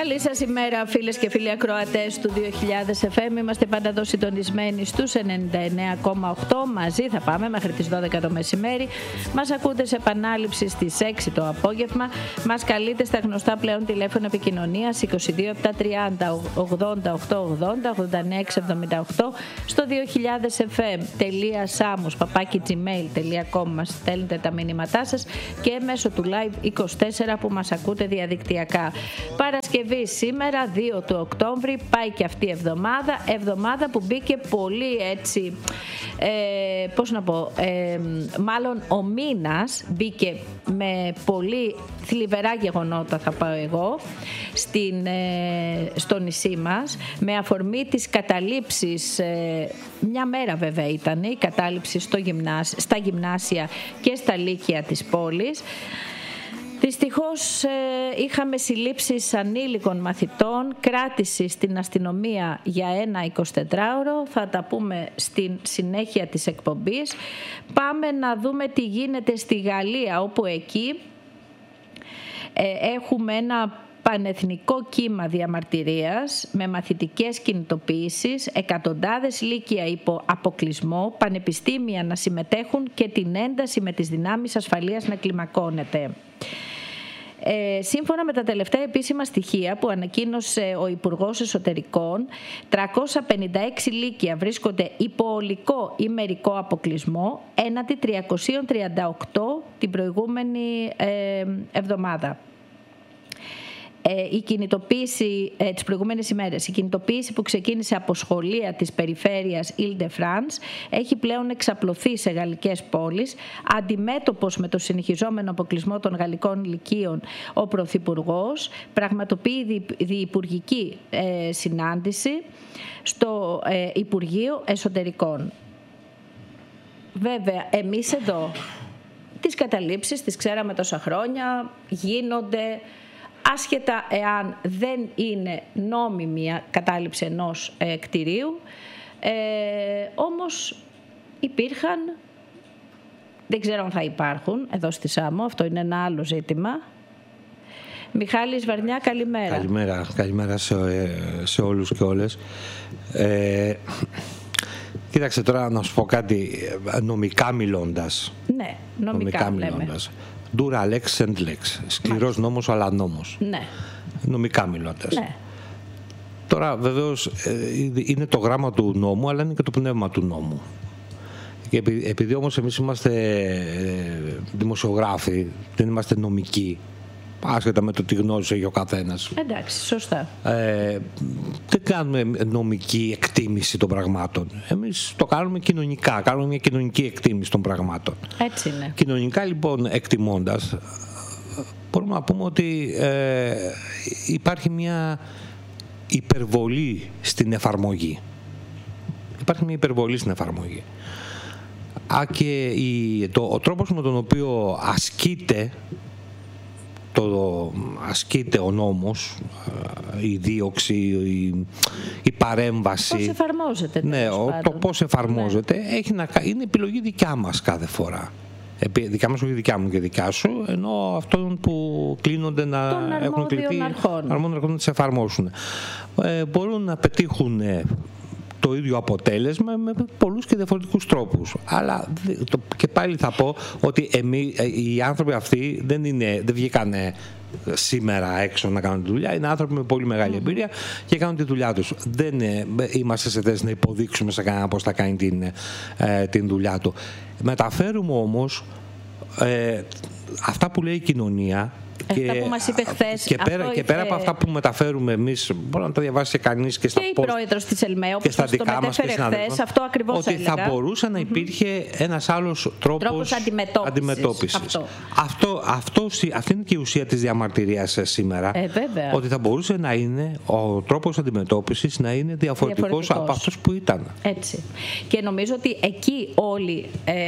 Καλή σας ημέρα, φίλες και φίλοι ακροατές του 2000 FM. Είμαστε πάντα εδώ συντονισμένοι στους 99,8. Μαζί θα πάμε μέχρι τις 12 το μεσημέρι. Μας ακούτε σε επανάληψη στις 6 το απόγευμα. Μας καλείτε στα γνωστά πλέον τηλέφωνα επικοινωνίας 22 730 80 880 86 78 στο 2000 fm.samus@gmail.com μας στέλνετε τα μηνύματά σας και μέσω του Live 24 που μας ακούτε διαδικτυακά. Παρασκευή σήμερα, 2 του Οκτώβρη, πάει και αυτή η εβδομάδα που μπήκε πολύ έτσι, πώς να πω, μάλλον ο μήνας μπήκε με πολύ θλιβερά γεγονότα, θα πάω εγώ, στο νησί μας, με αφορμή τις καταλήψεις, μια μέρα βέβαια ήταν η κατάληψη στα γυμνάσια και στα λύκεια της πόλης. Δυστυχώς είχαμε συλλήψεις ανήλικων μαθητών, κράτηση στην αστυνομία για ένα 24ωρο. Θα τα πούμε στην συνέχεια της εκπομπής. Πάμε να δούμε τι γίνεται στη Γαλλία, όπου εκεί έχουμε ένα πανεθνικό κύμα διαμαρτυρίας με μαθητικές κινητοποιήσεις, εκατοντάδες λύκεια υπό αποκλεισμό, πανεπιστήμια να συμμετέχουν και την ένταση με τις δυνάμεις ασφαλείας να κλιμακώνεται. Σύμφωνα με τα τελευταία επίσημα στοιχεία που ανακοίνωσε ο Υπουργός Εσωτερικών, 356 λύκεια βρίσκονται υπό ολικό ή μερικό αποκλεισμό, έναντι 338 την προηγούμενη εβδομάδα. Η κινητοποίηση τις προηγούμενες ημέρες, η κινητοποίηση που ξεκίνησε από σχολεία της περιφέρειας Île-de-France έχει πλέον εξαπλωθεί σε γαλλικές πόλεις. Αντιμέτωπος με το συνεχιζόμενο αποκλεισμό των γαλλικών λυκείων, ο Πρωθυπουργός πραγματοποιεί διυπουργική συνάντηση στο Υπουργείο Εσωτερικών. Βέβαια, εμείς εδώ τις καταλήψεις τις ξέραμε τόσα χρόνια, γίνονται άσχετα εάν δεν είναι νόμιμη κατάληψη ενός κτηρίου, όμως υπήρχαν, δεν ξέρω αν θα υπάρχουν εδώ στη Σάμο, αυτό είναι ένα άλλο ζήτημα. Μιχάλης Βαρνιά, καλημέρα. Καλημέρα σε όλους και όλες. Κοίταξε τώρα να σου πω κάτι, νομικά μιλώντας. Ναι, νομικά μιλώντας. Dura lex and lex. Σκληρός νόμος αλλά νόμος. Ναι. Νομικά μιλώντας. Ναι. Τώρα βεβαίως είναι το γράμμα του νόμου, αλλά είναι και το πνεύμα του νόμου. Και επειδή όμως εμείς είμαστε δημοσιογράφοι, δεν είμαστε νομικοί, άσχετα με το τι γνώση έχει ο καθένας. Εντάξει, σωστά. Δεν κάνουμε νομική εκτίμηση των πραγμάτων. Εμείς το κάνουμε κοινωνικά, κάνουμε μια κοινωνική εκτίμηση των πραγμάτων. Έτσι είναι. Κοινωνικά λοιπόν εκτιμώντας, μπορούμε να πούμε ότι υπάρχει μια υπερβολή στην εφαρμογή. Υπάρχει μια υπερβολή στην εφαρμογή. Και ο τρόπος με τον οποίο ασκείται ο νόμος, η δίωξη, η παρέμβαση. Πώς εφαρμόζεται. Ναι, το πώς εφαρμόζεται είναι επιλογή δικιά μας κάθε φορά. Δικιά μας, όχι δικιά μου και δικιά σου, ενώ αυτών που κλείνονται να έχουν κληθεί αρμόδιων αρχών να τις εφαρμόσουν. Μπορούν να πετύχουν το ίδιο αποτέλεσμα με πολλούς και διαφορετικούς τρόπους. Αλλά και πάλι θα πω ότι οι άνθρωποι αυτοί δεν βγήκανε σήμερα έξω να κάνουν τη δουλειά. Είναι άνθρωποι με πολύ μεγάλη εμπειρία και κάνουν τη δουλειά τους. Δεν είμαστε σε θέση να υποδείξουμε σε κανένα πώς θα κάνει την δουλειά του. Μεταφέρουμε όμως αυτά που λέει η κοινωνία. Αυτά που μας είπε χθες. Και πέρα από αυτά που μεταφέρουμε εμείς, μπορεί να τα διαβάσει κανείς και στα post. Και η πρόεδρος της ΕΛΜΕ, όπως το μετέφερε χθες, αυτό ακριβώς ότι έλεγα. Θα μπορούσε να υπήρχε ένας άλλος τρόπος αντιμετώπισης. Αυτή είναι και η ουσία της διαμαρτυρίας σήμερα. Βέβαια. Ότι θα μπορούσε να είναι ο τρόπος αντιμετώπισης να είναι διαφορετικός από αυτός που ήταν. Έτσι. Και νομίζω ότι εκεί όλοι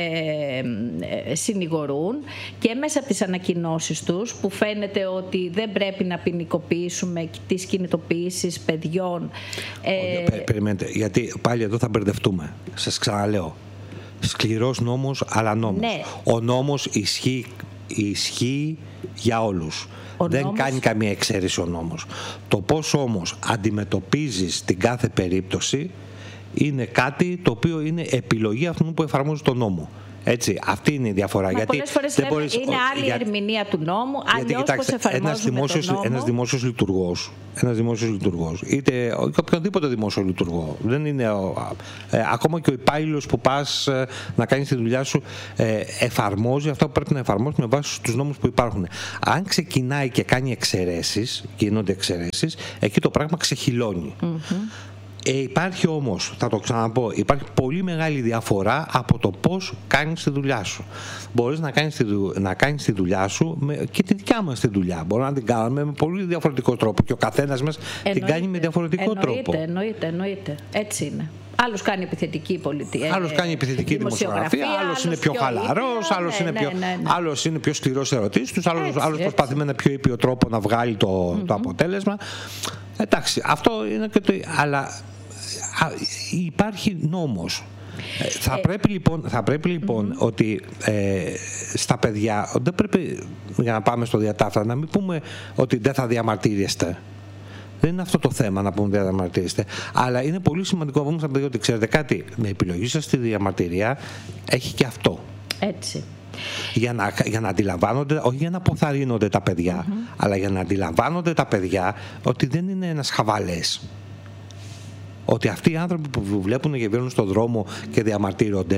συνηγορούν και μέσα από τις ανακοινώσεις τους που φαίνεται ότι δεν πρέπει να ποινικοποιήσουμε τις κινητοποιήσεις παιδιών. Περιμένετε, γιατί πάλι εδώ θα μπερδευτούμε. Σας ξαναλέω. Σκληρός νόμος, αλλά νόμος. Ναι. Ο νόμος ισχύει ισχύει για όλους. Δεν κάνει καμία εξαίρεση ο νόμος. Το πώς όμως αντιμετωπίζεις την κάθε περίπτωση είναι κάτι το οποίο είναι επιλογή αυτού που εφαρμόζει τον νόμο. Έτσι, αυτή είναι η διαφορά. Γιατί πολλές φορές λέμε, είναι άλλη ερμηνεία του νόμου, αλλιώς πώς εφαρμόζουμε τον νόμο. Ένας δημόσιος λειτουργός, είτε οποιοδήποτε δημόσιο λειτουργό, δεν είναι, ακόμα και ο υπάλληλος που πας να κάνεις τη δουλειά σου, εφαρμόζει αυτά που πρέπει να εφαρμόσει με βάση τους νόμους που υπάρχουν. Αν ξεκινάει και κάνει εξαιρέσεις, γίνονται εξαιρέσεις, εκεί το πράγμα ξεχυλώνει. Υπάρχει όμως, θα το ξαναπώ, υπάρχει πολύ μεγάλη διαφορά από το πώς κάνεις τη δουλειά σου. Μπορείς να κάνεις τη δουλειά σου και τη δικιά μας τη δουλειά. Μπορούμε να την κάνουμε με πολύ διαφορετικό τρόπο και ο καθένας μας την κάνει με διαφορετικό τρόπο. Εννοείται. Έτσι είναι. Άλλος κάνει επιθετική πολιτική. Άλλος κάνει επιθετική δημοσιογραφία, άλλος είναι πιο χαλαρός, άλλος είναι πιο σκληρός ερωτήσεις τους, άλλος προσπαθεί με ένα πιο ήπιο τρόπο να βγάλει το αποτέλεσμα. Εντάξει, αυτό είναι και το. Αλλά υπάρχει νόμος. Θα πρέπει λοιπόν ότι στα παιδιά δεν πρέπει, για να πάμε στο διατάφτα, να μην πούμε ότι δεν θα διαμαρτύρεστε. Δεν είναι αυτό το θέμα να πούμε δεν διαμαρτύρεστε. Αλλά είναι πολύ σημαντικό να πούμε στα παιδιά ότι ξέρετε κάτι, με επιλογή σας στη διαμαρτυρία έχει και αυτό. Έτσι. Για να αντιλαμβάνονται, όχι για να αποθαρρύνονται τα παιδιά, αλλά για να αντιλαμβάνονται τα παιδιά ότι δεν είναι ένας χαβαλές. Ότι αυτοί οι άνθρωποι που βλέπουν και βγαίνουν στον δρόμο και διαμαρτύρονται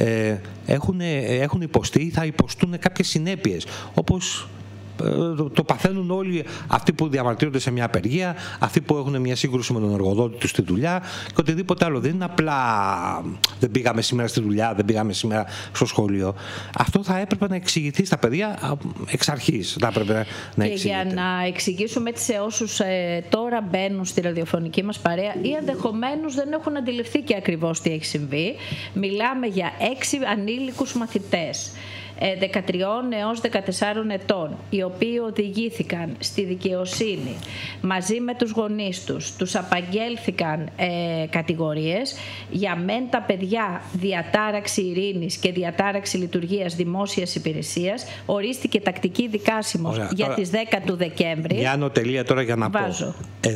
έχουν υποστεί ή θα υποστούν κάποιες συνέπειες, όπως το παθαίνουν όλοι αυτοί που διαμαρτύρονται σε μια απεργία, αυτοί που έχουν μια σύγκρουση με τον εργοδότη τους στη δουλειά και οτιδήποτε άλλο. Δεν είναι απλά δεν πήγαμε σήμερα στη δουλειά, δεν πήγαμε σήμερα στο σχολείο. Αυτό θα έπρεπε να εξηγηθεί στα παιδιά εξ αρχής. Θα έπρεπε να και για να εξηγήσουμε έτσι σε όσους τώρα μπαίνουν στη ραδιοφωνική μας παρέα ή ενδεχομένως δεν έχουν αντιληφθεί και ακριβώς τι έχει συμβεί, μιλάμε για 6 ανήλικους μαθητές 13 έως 14 ετών, οι οποίοι οδηγήθηκαν στη δικαιοσύνη μαζί με τους γονείς τους απαγγέλθηκαν κατηγορίες. Για μεν τα παιδιά διατάραξη ειρήνης και διατάραξη λειτουργίας δημόσιας υπηρεσίας, ορίστηκε τακτική δικάσιμος για τις 10 του Δεκέμβρη. Μια ανωτελεία τώρα για να πω.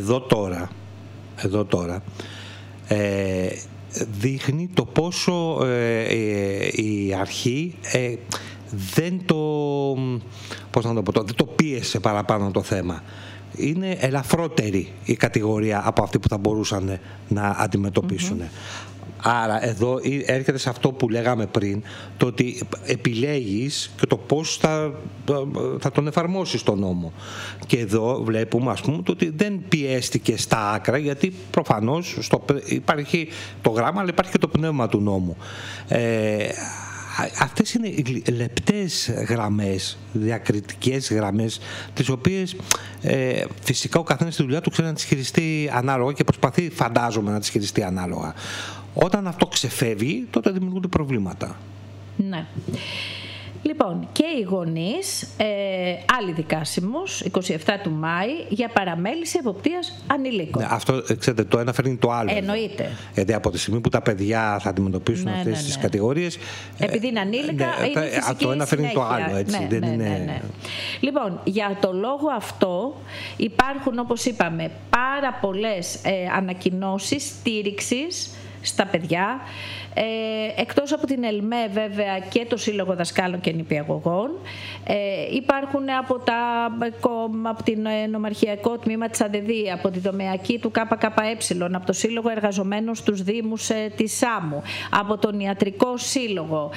Εδώ τώρα δείχνει το πόσο η αρχή δεν το πίεσε παραπάνω το θέμα. Είναι ελαφρότερη η κατηγορία από αυτή που θα μπορούσαν να αντιμετωπίσουν. Άρα εδώ έρχεται σε αυτό που λέγαμε πριν, το ότι επιλέγεις και το πώς θα τον εφαρμόσεις τον νόμο. Και εδώ βλέπουμε, ας πούμε, το ότι δεν πιέστηκε στα άκρα, γιατί προφανώς υπάρχει το γράμμα, αλλά υπάρχει και το πνεύμα του νόμου. Αυτές είναι λεπτές γραμμές, διακριτικές γραμμές, τις οποίες φυσικά ο καθένας στη δουλειά του ξέρει να τις χειριστεί ανάλογα και προσπαθεί, φαντάζομαι, να τις χειριστεί ανάλογα. Όταν αυτό ξεφεύγει, τότε δημιουργούνται προβλήματα. Ναι. Λοιπόν, και οι γονείς, άλλη δικάσιμος, 27 του Μάη, για παραμέληση εποπτείας ανηλίκων. Ναι, αυτό, ξέρετε, το ένα φέρνει το άλλο. Εννοείται. Γιατί από τη στιγμή που τα παιδιά θα αντιμετωπίσουν αυτές τις κατηγορίες... Επειδή είναι ανήλικα, είναι φυσική το ένα φέρνει το άλλο, έτσι. Ναι. Λοιπόν, για το λόγο αυτό υπάρχουν, όπως είπαμε, πάρα πολλές ανακοινώσεις στήριξης στα παιδιά, εκτός από την ΕΛΜΕ βέβαια και το Σύλλογο Δασκάλων και Νηπιαγωγών, υπάρχουν από την Νομαρχιακό Τμήμα της ΑΔΕΔΗ, από τη Δομεακή του ΚΚΕ, από το Σύλλογο Εργαζομένων στους Δήμους της ΣΑΜΟΥ, από τον Ιατρικό Σύλλογο,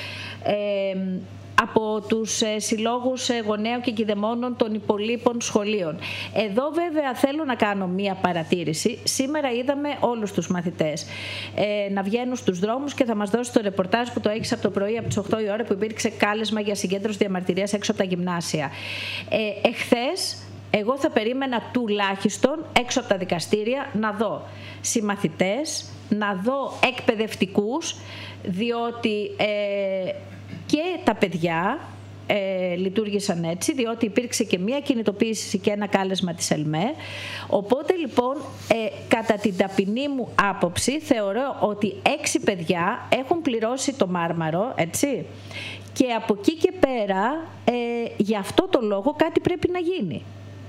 από τους συλλόγους γονέων και κηδεμόνων των υπολείπων σχολείων. Εδώ βέβαια θέλω να κάνω μία παρατήρηση. Σήμερα είδαμε όλους τους μαθητές να βγαίνουν στους δρόμους και θα μας δώσει το ρεπορτάζ που το έχεις από το πρωί, από τις 8 η ώρα, που υπήρξε κάλεσμα για συγκέντρωση διαμαρτυρίας έξω από τα γυμνάσια. Εχθές εγώ θα περίμενα τουλάχιστον έξω από τα δικαστήρια να δω συμμαθητές, να δω εκπαιδευτικούς, διότι και τα παιδιά λειτουργήσαν έτσι, διότι υπήρξε και μία κινητοποίηση και ένα κάλεσμα της ΕΛΜΕ. Οπότε λοιπόν, κατά την ταπεινή μου άποψη, θεωρώ ότι 6 παιδιά έχουν πληρώσει το μάρμαρο, έτσι, και από εκεί και πέρα, γι' αυτό το λόγο κάτι πρέπει να γίνει.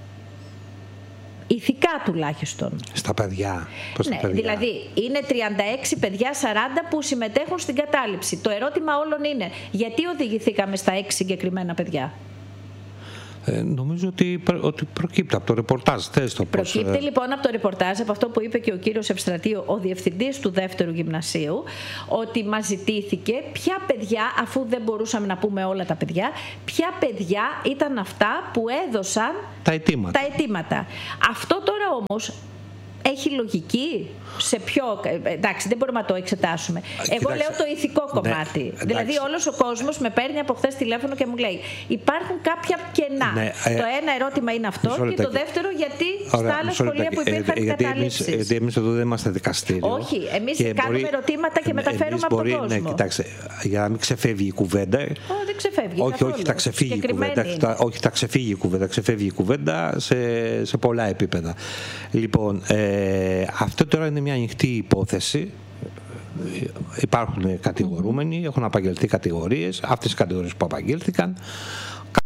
Ηθικά τουλάχιστον. Στα παιδιά. Ναι, τα παιδιά. Δηλαδή είναι 36 παιδιά, 40 που συμμετέχουν στην κατάληψη. Το ερώτημα όλων είναι, γιατί οδηγηθήκαμε στα 6 συγκεκριμένα παιδιά? Νομίζω ότι προκύπτει από το ρεπορτάζ. Προκύπτει λοιπόν από το ρεπορτάζ, από αυτό που είπε και ο κύριος Ευστρατείου, ο διευθυντής του 2ου γυμνασίου, ότι μας ζητήθηκε ποια παιδιά, αφού δεν μπορούσαμε να πούμε όλα τα παιδιά, ποια παιδιά ήταν αυτά που έδωσαν τα αιτήματα. Αυτό τώρα όμως έχει λογική? Σε ποιο? Εντάξει, δεν μπορούμε να το εξετάσουμε. Εγώ λέω το ηθικό κομμάτι. Ναι, δηλαδή όλος ο κόσμος με παίρνει από χθες τηλέφωνο και μου λέει υπάρχουν κάποια κενά. Ναι, το ένα ερώτημα είναι αυτό και το δεύτερο, γιατί στα άλλα σχολεία που υπήρχαν κατάληψεις. Γιατί εμείς εδώ δεν είμαστε δικαστήριο. Όχι, εμείς κάνουμε ερωτήματα και μεταφέρουμε από τον κόσμο. Ναι, κοιτάξτε, για να μην ξεφεύγει η κουβέντα. Δεν ξεφεύγει. Όχι, θα ξεφύγει η κουβέντα. Όχι, θα ξεφύγει η κουβέντα. Ξεφεύγει η κουβέντα σε πολλά επίπεδα. Λοιπόν, αυτό τώρα είναι μια ανοιχτή υπόθεση. Υπάρχουν κατηγορούμενοι, έχουν απαγγελθεί κατηγορίες. Αυτές οι κατηγορίες που απαγγέλθηκαν,